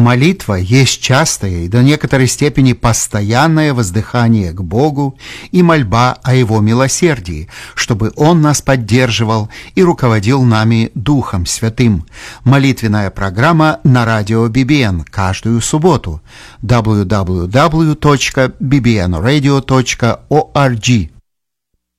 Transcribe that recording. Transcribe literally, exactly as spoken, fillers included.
Молитва есть частое и до некоторой степени постоянное воздыхание к Богу и мольба о Его милосердии, чтобы Он нас поддерживал и руководил нами Духом Святым. Молитвенная программа на радио би би эн каждую субботу. дабл ю дабл ю дабл ю точка би би эн радио точка орг